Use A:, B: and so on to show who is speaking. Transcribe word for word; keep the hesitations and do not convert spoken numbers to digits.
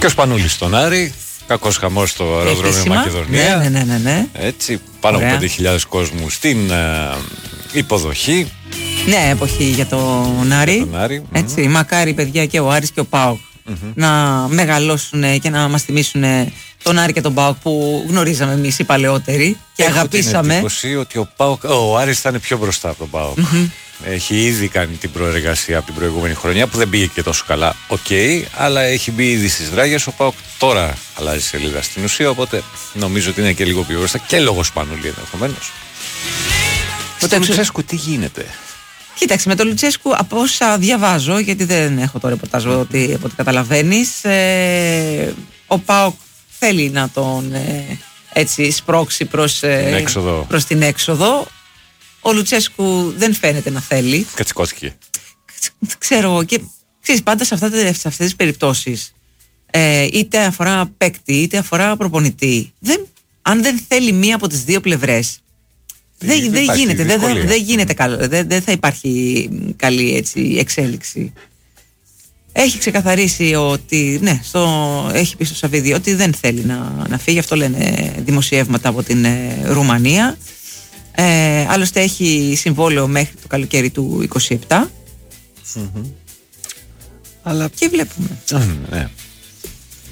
A: Και ο Σπανούλης στον Άρη. Κακός χαμός στο αεροδρόμιο Μακεδονία.
B: Ναι, ναι, ναι, ναι.
A: Έτσι, πάνω από πέντε χιλιάδες κόσμου στην uh, υποδοχή.
B: Ναι, εποχή για τον Άρη.
A: Για τον Άρη.
B: Έτσι, mm-hmm. Μακάρι παιδιά και ο Άρης και ο ΠΑΟΚ mm-hmm. να μεγαλώσουν και να μας θυμίσουν τον Άρη και τον ΠΑΟΚ που γνωρίζαμε εμείς οι παλαιότεροι και
A: Έχω
B: αγαπήσαμε.
A: Την εντύπωση ότι ο, ΠΑΟΚ, ο Άρης θα είναι πιο μπροστά από τον ΠΑΟΚ. Mm-hmm. Έχει ήδη κάνει την προεργασία από την προηγούμενη χρονιά που δεν πήγε και τόσο καλά. Οκ, okay, αλλά έχει μπει ήδη στις δράγες. Ο ΠΑΟΚ τώρα αλλάζει σελίδα στην ουσία. Οπότε νομίζω ότι είναι και λίγο πιο μπροστά και λόγω Σπανούλη ενδεχομένως. Με τον Λουτσέσκου τι γίνεται?
B: Κοίταξε, με τον Λουτσέσκου από όσα διαβάζω, γιατί δεν έχω το ρεπορτάζ από ό,τι καταλαβαίνεις, ε, ο ΠΑΟΚ θέλει να τον ε, έτσι σπρώξει προς, ε, την προς την έξοδο. Ο Λουτσέσκου δεν φαίνεται να θέλει.
A: Κατσικώθηκε.
B: Ξέρω και ξέρεις, πάντα σε, αυτά, σε αυτές τις περιπτώσεις ε, είτε αφορά παίκτη είτε αφορά προπονητή, δεν, αν δεν θέλει μία από τις δύο πλευρές δεν, δεν, δεν γίνεται, δεν, δεν, δεν γίνεται καλό, δεν, δεν θα υπάρχει καλή έτσι, εξέλιξη. Έχει ξεκαθαρίσει ότι ναι, στο, έχει πει στο Σαββίδι ότι δεν θέλει να, να φύγει. Αυτό λένε δημοσιεύματα από την ε, Ρουμανία. Ε, άλλωστε έχει συμβόλαιο μέχρι το καλοκαίρι του είκοσι επτά.
A: Mm-hmm. Αλλά
B: και βλέπουμε.
A: Mm, ναι.